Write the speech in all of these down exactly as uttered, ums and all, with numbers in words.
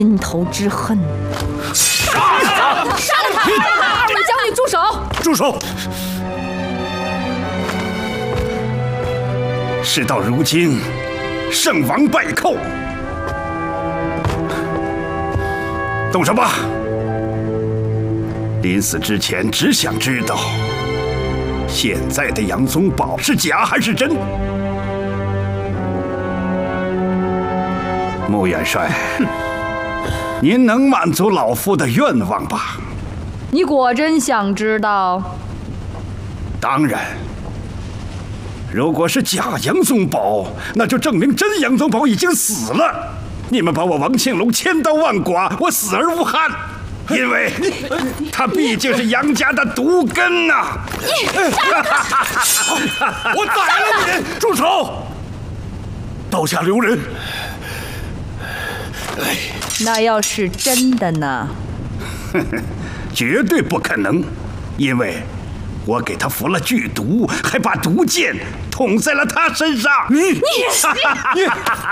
心头之恨。 杀了他！ 杀了他！二位将军住手！ 住手！事到如今，胜王败寇，动手吧！临死之前，只想知道现在的杨宗保是假还是真。穆元帅，您能满足老夫的愿望吧？ 你果真想知道？ 当然。如果是假杨宗保，那就证明真杨宗保已经死了。你们把我王庆龙千刀万剐，我死而无憾，因为他毕竟是杨家的毒根呐、啊！我宰了你！住手！刀下留人。 那要是真的呢？ 绝对不可能，因为我给他服了剧毒，还把毒箭捅在了他身上。你你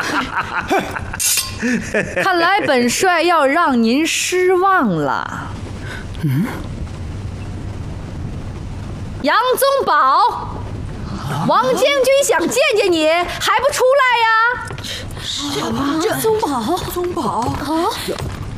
你！看来本帅要让您失望了。嗯，杨宗保，王将军想见见你，还不出来呀？ 这宗保，宗保啊！